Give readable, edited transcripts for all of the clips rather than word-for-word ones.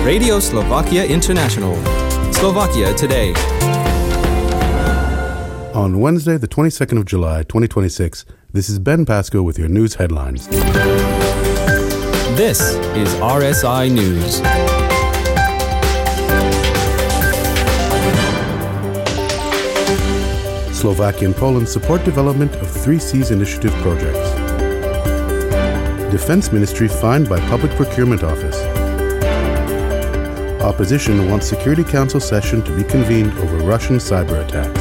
Radio Slovakia International. Slovakia Today. On Wednesday, the 22nd of July, 2026, this is Ben Pasco with your news headlines. This is RSI News. Slovakia and Poland support development of 3 Seas Initiative projects. Defense Ministry fined by Public Procurement Office. Opposition wants Security Council session to be convened over Russian cyber attacks.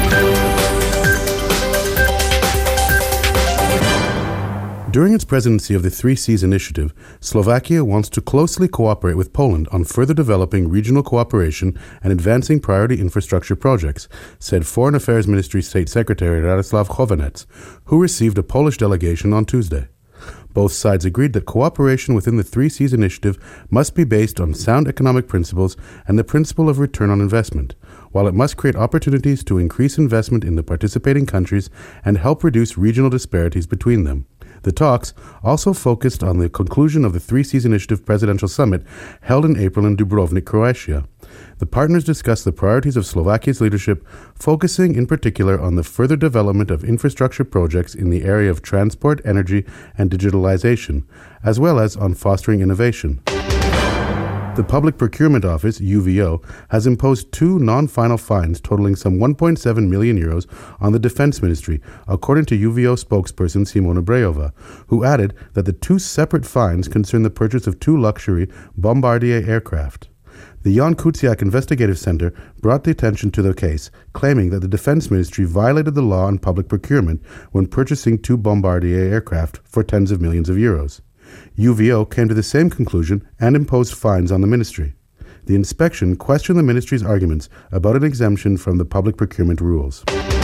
During its presidency of the 3 Seas Initiative, Slovakia wants to closely cooperate with Poland on further developing regional cooperation and advancing priority infrastructure projects, said Foreign Affairs Ministry State Secretary Radoslav Chovanec, who received a Polish delegation on Tuesday. Both sides agreed that cooperation within the 3 Seas Initiative must be based on sound economic principles and the principle of return on investment, while it must create opportunities to increase investment in the participating countries and help reduce regional disparities between them. The talks also focused on the conclusion of the 3 Seas Initiative Presidential Summit held in April in Dubrovnik, Croatia. The partners discussed the priorities of Slovakia's leadership, focusing in particular on the further development of infrastructure projects in the area of transport, energy, and digitalization, as well as on fostering innovation. The Public Procurement Office, UVO, has imposed 2 non-final fines totaling some 1.7 million euros on the Defense Ministry, according to UVO spokesperson Simona Brejová, who added that the 2 separate fines concern the purchase of 2 luxury Bombardier aircraft. The Jan Kuciak Investigative Center brought the attention to the case, claiming that the Defense Ministry violated the law on public procurement when purchasing 2 Bombardier aircraft for tens of millions of euros. UVO came to the same conclusion and imposed fines on the ministry. The inspection questioned the ministry's arguments about an exemption from the public procurement rules.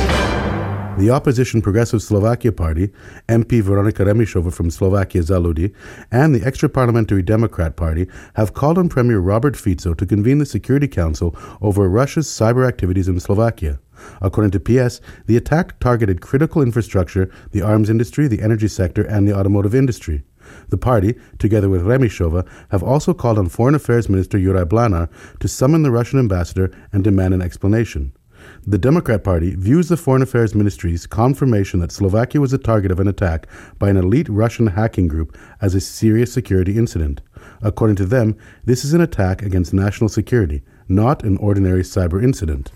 The opposition Progressive Slovakia Party, MP Veronika Remišová from Slovakia za ľudí, and the extra-parliamentary Democrat Party have called on Premier Robert Fico to convene the Security Council over Russia's cyber activities in Slovakia. According to PS, the attack targeted critical infrastructure, the arms industry, the energy sector, and the automotive industry. The party, together with Remišová, have also called on Foreign Affairs Minister Juraj Blánar to summon the Russian ambassador and demand an explanation. The Democrat Party views the Foreign Affairs Ministry's confirmation that Slovakia was the target of an attack by an elite Russian hacking group as a serious security incident. According to them, this is an attack against national security, not an ordinary cyber incident.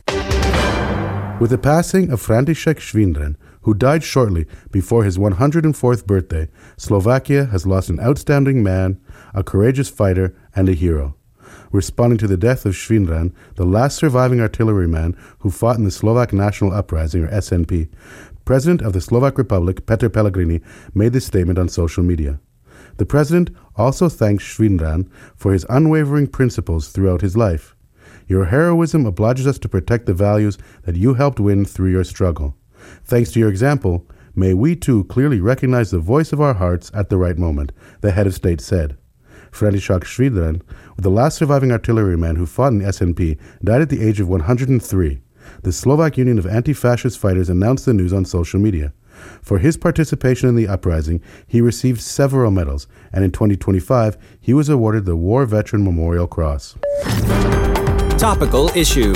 With the passing of František Švindren, who died shortly before his 104th birthday, Slovakia has lost an outstanding man, a courageous fighter, and a hero. Responding to the death of Švindren, the last surviving artilleryman who fought in the Slovak National Uprising, or SNP, President of the Slovak Republic, Peter Pellegrini, made this statement on social media. The president also thanked Švindren for his unwavering principles throughout his life. Your heroism obliges us to protect the values that you helped win through your struggle. Thanks to your example, may we too clearly recognize the voice of our hearts at the right moment, the head of state said. František Švindren, the last surviving artilleryman who fought in the SNP, died at the age of 103. The Slovak Union of Anti-Fascist Fighters announced the news on social media. For his participation in the uprising, he received several medals, and in 2025, he was awarded the War Veteran Memorial Cross. Topical issue.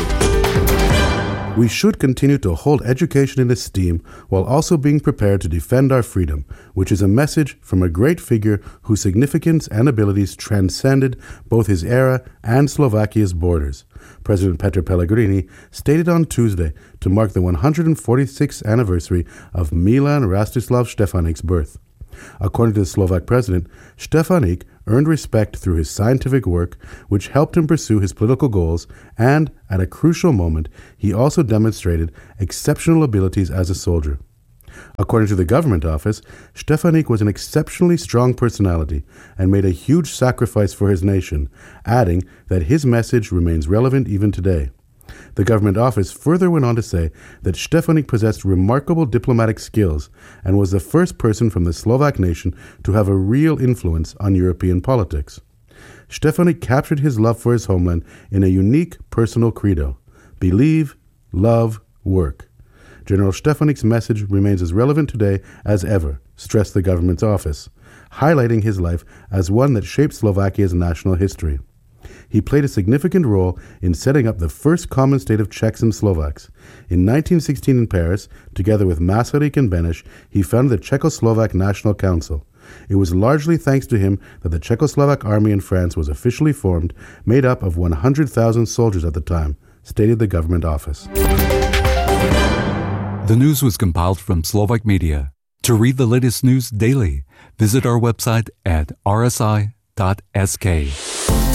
We should continue to hold education in esteem while also being prepared to defend our freedom, which is a message from a great figure whose significance and abilities transcended both his era and Slovakia's borders. President Peter Pellegrini stated on Tuesday to mark the 146th anniversary of Milan Rastislav Štefanik's birth. According to the Slovak president, Štefanik earned respect through his scientific work, which helped him pursue his political goals, and, at a crucial moment, he also demonstrated exceptional abilities as a soldier. According to the government office, Štefanik was an exceptionally strong personality and made a huge sacrifice for his nation, adding that his message remains relevant even today. The government office further went on to say that Štefanik possessed remarkable diplomatic skills and was the first person from the Slovak nation to have a real influence on European politics. Štefanik captured his love for his homeland in a unique personal credo: believe, love, work. General Štefanik's message remains as relevant today as ever, stressed the government's office, highlighting his life as one that shaped Slovakia's national history. He played a significant role in setting up the first common state of Czechs and Slovaks. In 1916 in Paris, together with Masaryk and Beneš, he founded the Czechoslovak National Council. It was largely thanks to him that the Czechoslovak army in France was officially formed, made up of 100,000 soldiers at the time, stated the government office. The news was compiled from Slovak Media. To read the latest news daily, visit our website at rsi.sk.